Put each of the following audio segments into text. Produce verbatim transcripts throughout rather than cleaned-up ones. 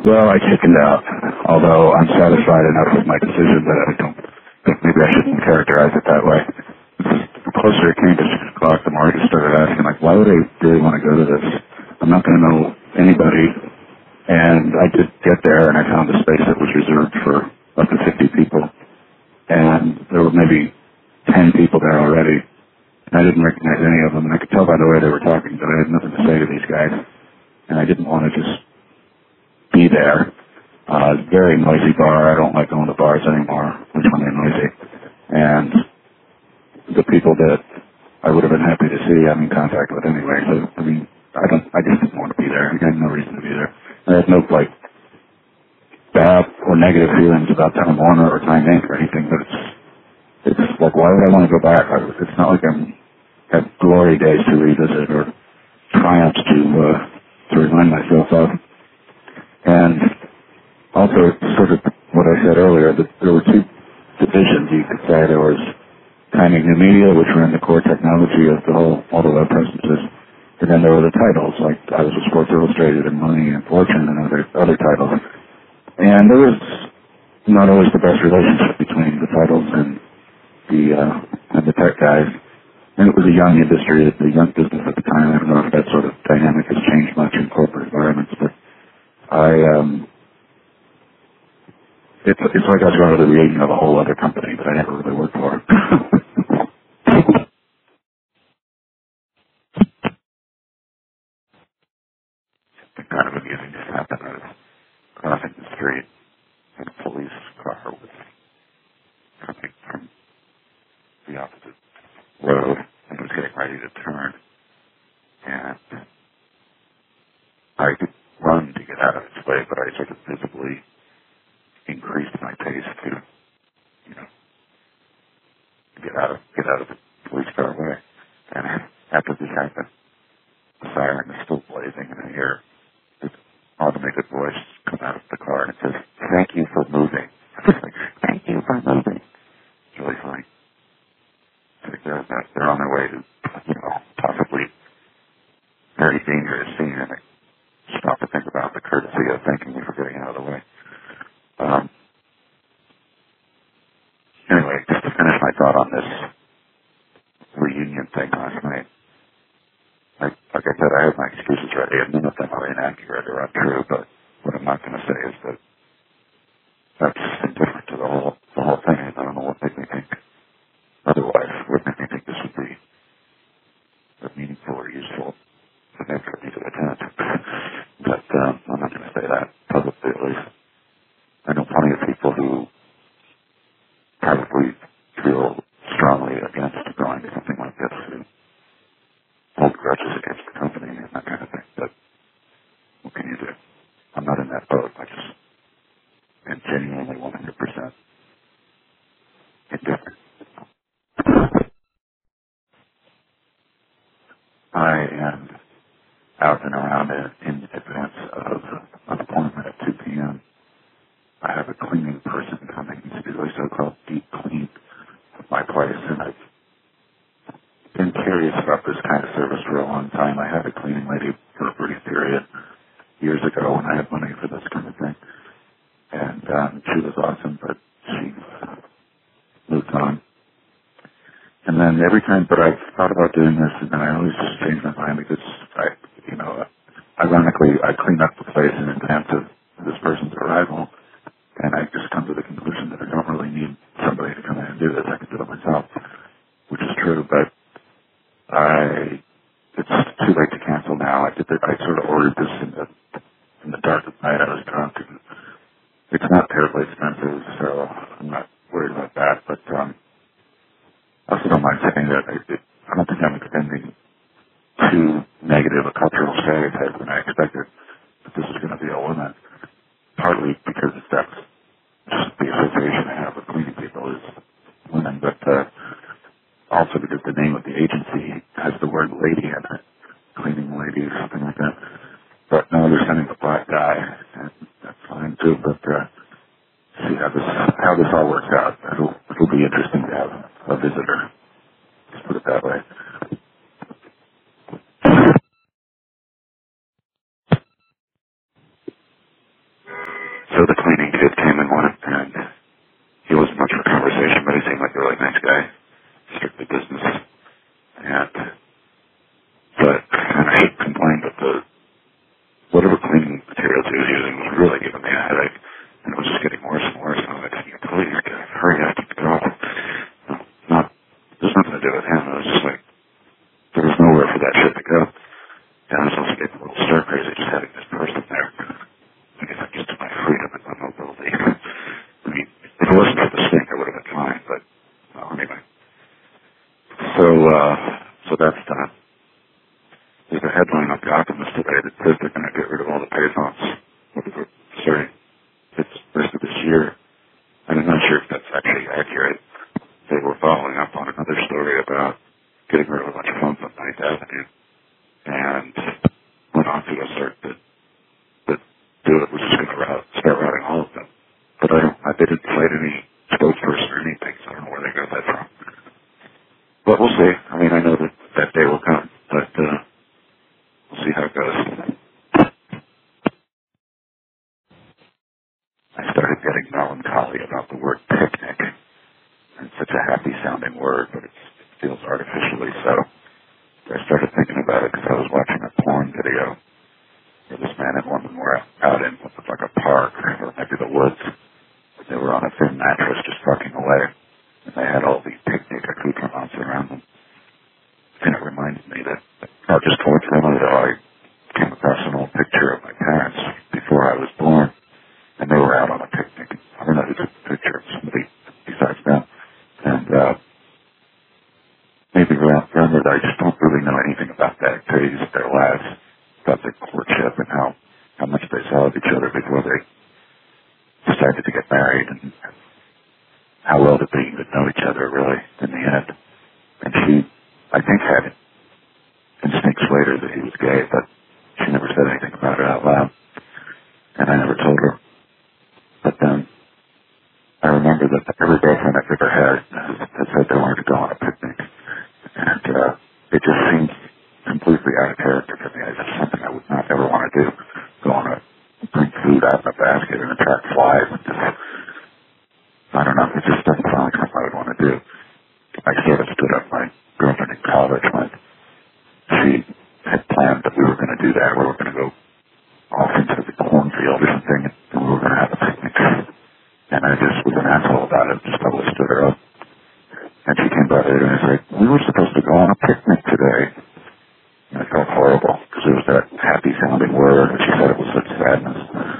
Well, I chickened out, although I'm satisfied enough with my decision that I don't think maybe I shouldn't characterize it that way. The closer it came to six o'clock, the more I just started asking, like, why would I really want to go to this? I'm not going to know anybody. And I did get there, and I found a space that was reserved for up to fifty people. And there were maybe ten people there already. And I didn't recognize any of them, and I could tell by the way they were talking that I had nothing to say to these guys. And I didn't want to just be there. Uh, very noisy bar. I don't like going to bars anymore, which when they're noisy. And the people that I would have been happy to see, I'm in contact with anyway. So, I mean, I don't, I just didn't want to be there. I had no reason to be there. I had no, like, bad or negative feelings about Time Warner or Time Incorporated or anything, but it's, it's like, why would I want to go back? I, it's not like I'm at glory days to revisit or triumphs to, uh, to remind myself of. And also, sort of what I said earlier, that there were two divisions, you could say. There was Timing New Media, which were in the core technology of the whole, all the web presences. And then there were the titles, like I was with Sports Illustrated and Money and Fortune and other other titles. And there was not always the best relationship between the titles and the uh, and the tech guys. And it was a young industry, a young business at the time. I don't know if that sort of dynamic has changed much in corporate environments, but I, um, it's, it's like I was going to the reunion of a whole other company that I never really worked for. It's kind of amusing just happened. I was crossing the street in a police car with coming from the opposite road and was getting ready to turn. And I could run to get out of its way, but I sort of visibly increased my pace to, you know, get out of get out of the police car way. And after this happened, the siren is still blazing, and I hear this automated voice come out of the car, and it says, "Thank you for moving." Thank you for moving. It's really funny. I think they're, they're on their way to, you know, possibly very dangerous scene, and I stop to think about the courtesy of thanking me for getting out of the way. Um, anyway, just to finish my thought on this reunion thing last night, like, like I said, I have my excuses ready, and none of them are inaccurate or untrue, but what I'm not going to say is that that's indifferent to the whole, the whole thing, and I don't know what made me think otherwise. What made me think this would be a meaningful or useful event for me to attend. But um, I'm not going to say that publicly, at least. I know plenty of people who probably feel strongly against going to something like this, who hold grudges against the company and that kind of thing. But what can you do? I'm not in that boat. I just am genuinely one hundred percent indifferent. I am out and around in, in advance of an appointment at two p.m. I have a cleaning person coming to do a so-called deep clean of my place, and I've been curious about this kind of service for a long time. I had a cleaning lady for a brief period years ago when I had money for this kind of thing, and um, she was awesome, but she uh, moved on. And then every time, but I've thought about doing this, and then I always just change my mind because I, you know, ironically, I clean up the place in advance of this person's arrival. And I just come to the conclusion that I don't really need somebody to come in and do this. I can do it myself, which is true, but I, it's too late to cancel now. I did the, I sort of ordered this in the, in the dark of night. I was drunk, and it's not terribly expensive, so I'm not worried about that. But um, I also don't mind saying that I, it, I don't think I'm extending too negative a cultural stereotype than I expected that this is going to be a woman. Partly because that's just the association I have with cleaning people is women, but uh, also because the name of the agency has the word lady in it, cleaning lady or something like that. But no, they're sending a black guy, and that's fine too, but uh, see how this, how this all works out. It'll, it'll be interesting to have a visitor. Let's put it that way. about the word picnic. It's such a happy-sounding word, but it's, it feels artificially so. I started thinking about it because I was watching a porn video where this man and woman were out in what looked like a park or maybe the woods. They were on a thin mattress just fucking away, and they had all these picnic accoutrements around them. And it reminds me that, not just coincidentally, though, I came across an old picture of my parents before I was born, and they were out on a picnic. I don't know who took the picture, somebody besides them. And uh, maybe remember that I just don't really know anything about the activities of their lives, about their courtship and how, how much they saw of each other before they decided to get married, and how well did they even know each other, really, in the end. And she, I think, had instincts later that he was gay, but she never said anything about it out loud, and I never told her. But then I remember that every girlfriend I've ever had has said they wanted to go on a picnic, and uh, it just seems completely out of character for me. It's something I would not ever want to do, go on a bring food out in a basket and attract flies. And just, I don't know, it just doesn't sound like something I would want to do. I sort of stood up my girlfriend in college when she had planned that we were going to do that. We were going to go off into the cornfield or something, and we were going to have a picnic. And I just was an asshole about it, just totally stood her up. And she came by later and I said, we were supposed to go on a picnic today. And I felt horrible because it was that happy-sounding word, and she said it was such sadness.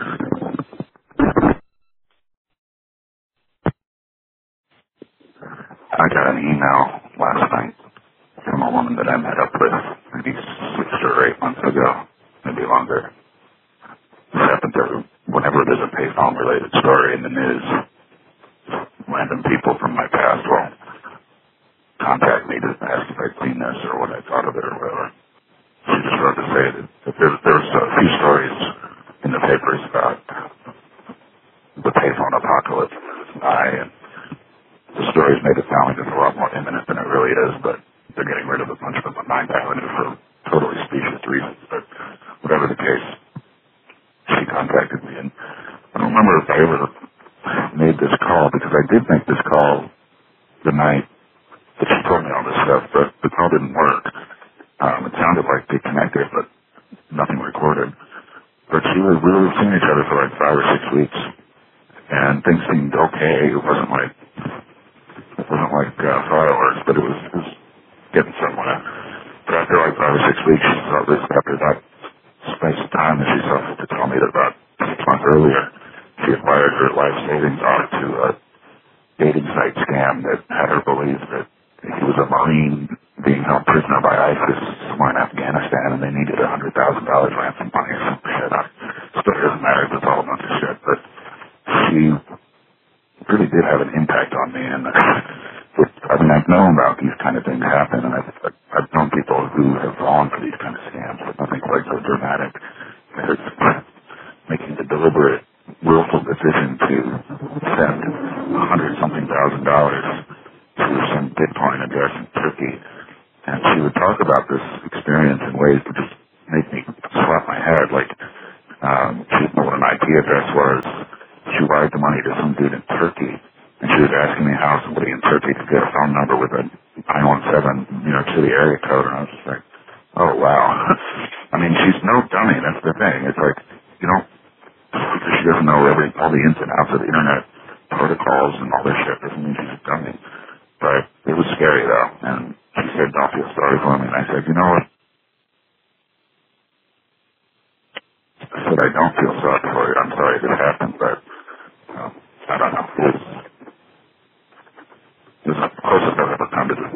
I got an email last night from a woman that I met up with maybe six or eight months ago, maybe longer. This happened to, whenever there's a payphone-related story in the news, random people from my past will contact me to ask if I'd seen this or what I thought of it or whatever. She just wrote to say that, that there, there was a few stories in the papers about the payphone apocalypse. I, and the stories made it sound like it's a lot more imminent than it really is, but they're getting rid of a bunch of them on Ninth Avenue for totally specious reasons. But whatever the case, she contacted me, and I don't remember if I ever made this call, because I did make this call the night that she told me all this stuff, but the call didn't work. Um, it sounded like they connected, but nothing recorded. But she was, we were seeing each other for like five or six weeks, and things seemed okay. It wasn't like, it wasn't like uh, fireworks, but it was, it was getting somewhere. But after like five or six weeks, she saw this, after that space of time, and she saw to tell me that about six months earlier, she had wired her life savings off to a dating site scam that had her believe that he was a Marine being held prisoner by ISIS somewhere in Afghanistan, and they needed a hundred thousand dollars ransom money or some shit. I still doesn't matter. It's all a bunch of shit. But she really did have an impact on me, and it, I mean, I've known about these kind of things happen, and I've, I've known people who have fallen for these kind of scams, but nothing quite so dramatic as making the deliberate, willful decision to send a hundred something thousand dollars to some Bitcoin address in Turkey. And she would talk about this experience in ways that just make me slap my head. Like, um, she didn't know what an I P address was. She wired the money to some dude in Turkey, and she was asking me how somebody in Turkey could get a phone number with a nine one seven New York City area code, and I was just like, oh, wow. I mean, she's no dummy, that's the thing. It's like, you don't, because she doesn't know every, all the ins and outs of the internet protocols and all this shit doesn't mean she's a dummy. But it was scary, though, and she said, don't feel sorry for me, and I said, you know what? I said, I don't feel sorry for you. I'm sorry this happened, but um, I don't know. It was, it was the closest I've ever come to this